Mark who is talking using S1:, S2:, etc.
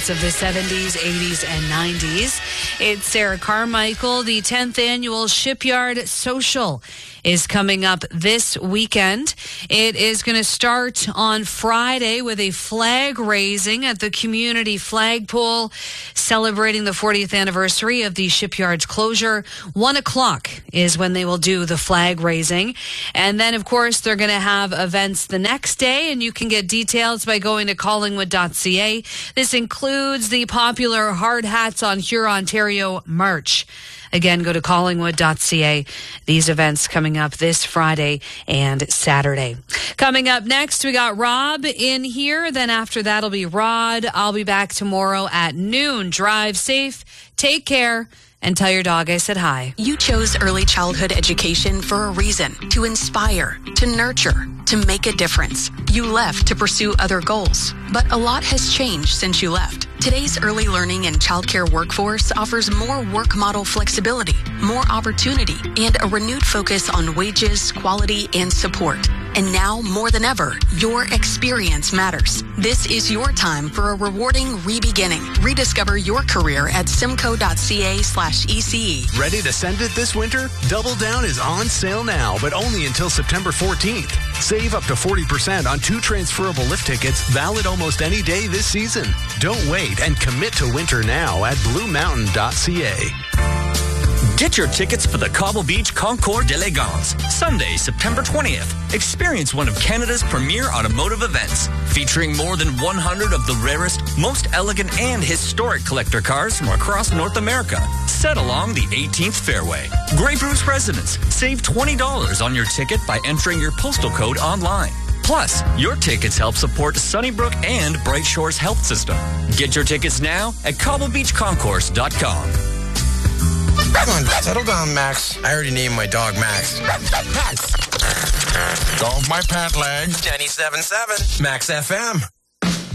S1: favorites of the 70s, 80s, and 90s. It's Sarah Carmichael. The 10th annual Shipyard Social is coming up this weekend. It is going to start on Friday with a flag raising at the community flagpole, celebrating the 40th anniversary of the shipyard's closure. 1 o'clock is when they will do the flag raising. And then, of course, they're going to have events the next day, and you can get details by going to collingwood.ca. This includes the popular Hard Hats on Hurontario merch. Again, go to collingwood.ca. These events coming up this Friday and Saturday. Coming up next, we got Rob in here. Then after that, it'll be Rod. I'll be back tomorrow at noon. Drive safe. Take care. And tell your dog I said hi.
S2: You chose early childhood education for a reason. To inspire, to nurture, to make a difference. You left to pursue other goals. But a lot has changed since you left. Today's early learning and childcare workforce offers more work model flexibility, more opportunity, and a renewed focus on wages, quality, and support. And now, more than ever, your experience matters. This is your time for a rewarding re-beginning. Rediscover your career at simcoe.ca/ECE.
S3: Ready to send it this winter? Double Down is on sale now, but only until September 14th. Save up to 40% on 2 transferable lift tickets, valid almost any day this season. Don't wait and commit to winter now at bluemountain.ca.
S4: Get your tickets for the Cobble Beach Concours d'Elegance, Sunday, September 20th. Experience one of Canada's premier automotive events, featuring more than 100 of the rarest, most elegant, and historic collector cars from across North America, set along the 18th fairway. Grey Bruce residents, save $20 on your ticket by entering your postal code online. Plus, your tickets help support Sunnybrook and Bright Shores Health System. Get your tickets now at cobblebeachconcourse.com.
S5: Come on, settle down, Max. I already named my dog Max. Max. Golf my pant leg. Jenny 77. Max FM.